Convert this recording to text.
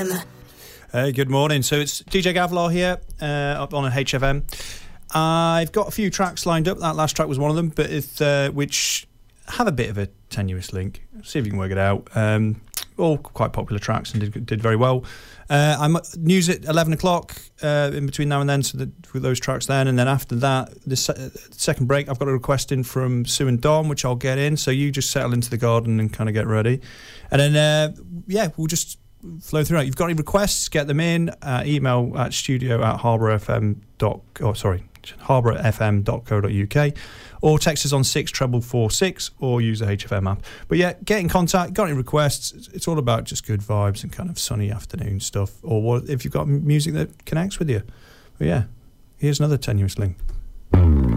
HFM. Hey, good morning. So it's DJ Gavlar here, up on HFM. I've got a few tracks lined up. That last track was one of them, but which have a bit of a tenuous link. See if you can work it out. All quite popular tracks and did very well. I'm news at 11 o'clock in between now and then, so with those tracks then, and then after that, the second break, I've got a request in from Sue and Dom, which I'll get in, so you just settle into the garden and kind of get ready. And then, we'll just flow through it. You've got any requests, get them in, email at harbourfm.co.uk, or text us on 64446 or use the HFM app. But yeah, get in contact, got any requests, it's all about just good vibes and kind of sunny afternoon stuff, or what if you've got music that connects with you. But yeah, here's another tenuous link.